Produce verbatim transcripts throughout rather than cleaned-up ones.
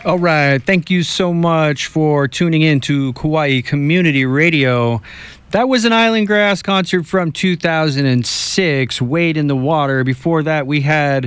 All right. Thank you so much for tuning in to Kauai Community Radio. That was an Island Grass concert from two thousand six, Wade in the Water. Before that, we had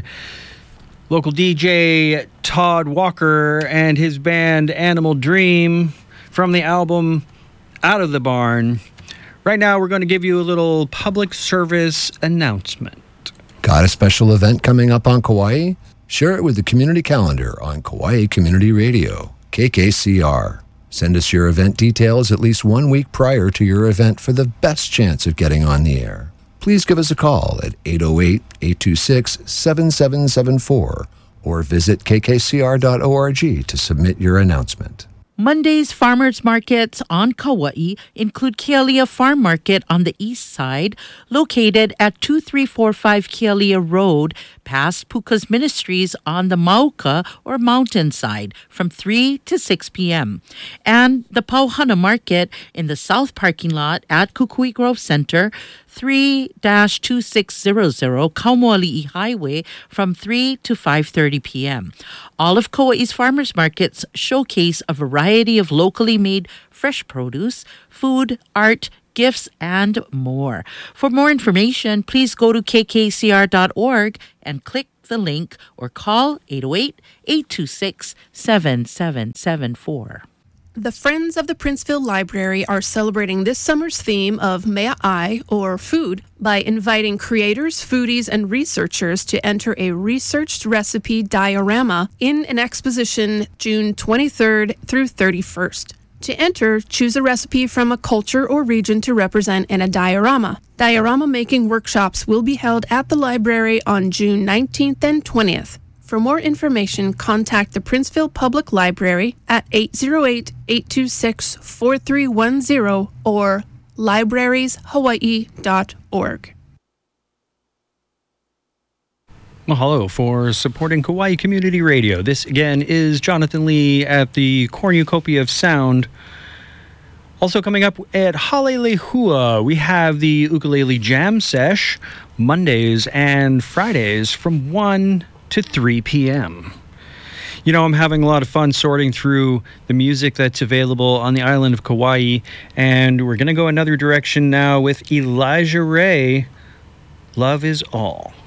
local D J Todd Walker and his band Animal Dream from the album Out of the Barn. Right now, we're going to give you a little public service announcement. Got a special event coming up on Kauai? Share it with the community calendar on Kauai Community Radio, K K C R. Send us your event details at least one week prior to your event for the best chance of getting on the air. Please give us a call at eight oh eight, eight two six, seven seven seven four or visit k k c r dot org to submit your announcement. Monday's farmers markets on Kauai include Kealia Farm Market on the east side, located at two three four five Kealia Road, past Puka's Ministries on the Mauka or mountain side from three to six p.m. And the Pauhana Market in the south parking lot at Kukui Grove Center, three two six zero zero Kaumoali'i Highway from three to five thirty p.m. All of Kauai's farmers markets showcase a variety of locally made fresh produce, food, art, gifts, and more. For more information, please go to k k c r dot org and click the link or call eight oh eight, eight two six, seven seven seven four. The Friends of the Princeville Library are celebrating this summer's theme of Mea'ai, or food, by inviting creators, foodies, and researchers to enter a researched recipe diorama in an exposition June twenty-third through thirty-first. To enter, choose a recipe from a culture or region to represent in a diorama. Diorama making workshops will be held at the library on June nineteenth and twentieth. For more information, contact the Princeville Public Library at eight oh eight, eight two six, four three one zero or libraries hawaii dot org. Mahalo for supporting Kauai Community Radio. This, again, is Jonathan Lee at the Cornucopia of Sound. Also coming up at Halelehua, we have the Ukulele Jam Sesh, Mondays and Fridays from one to three p.m. You know, I'm having a lot of fun sorting through the music that's available on the island of Kauai, and we're going to go another direction now with Elijah Ray, Love Is All.